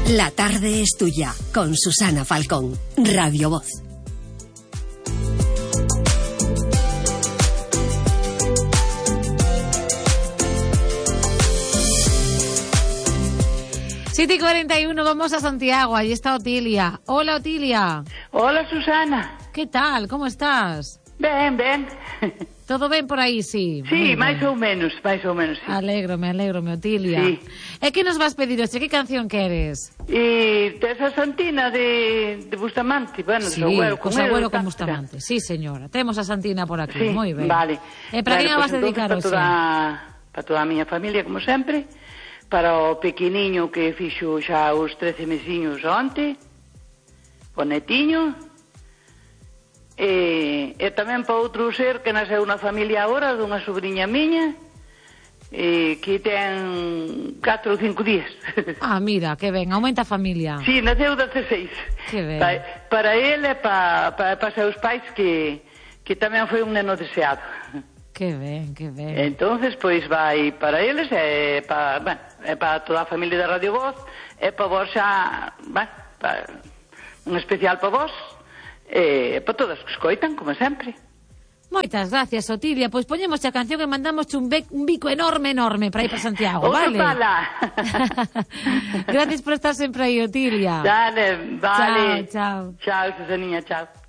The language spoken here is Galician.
La tarde es tuya, con Susana Falcón, Radio Voz. Siete y 41, vamos a Santiago, allí está Otilia. Hola, Otilia. Hola, Susana. ¿Qué tal? ¿Cómo estás? Ben. ¿Todo ben por aí, sí? Sí, máis ou menos, sí. Alégrome, Otilia. Sí. E que nos vas pedir hoxe? Que canción queres? E esa Santina de Bustamante, bueno, Sí, de Agüero cos Agüero con Bustamante. Sí, señora, temos a Santina por aquí, Sí, moi ben. vale. E para quen a vas dedicar hoxe? Para toda a miña familia, como sempre, para o pequeniño que fixo xa os 13 mesiños onte, o netiño, e tamén para outro ser que nasceu na familia agora, dunha sobrinha miña, que ten 4 ou 5 días. Ah, mira, que ben, aumenta a familia. Sí, naceu 16. Que ben. Para ele e para seus pais que tamén foi un neno deseado. Que ben. Entonces, pois vai para eles e para toda a familia da Radio Voz e para vos xa, un especial para vos e para todos que escoitan, como sempre. Moitas gracias, Otilia. Pois poñemos a canción e mandamos un bico enorme para ir para Santiago, Outra vale? pala. Gracias por estar sempre aí, Otilia. Dale, vale. Chao. Chao, Susaninha, chao.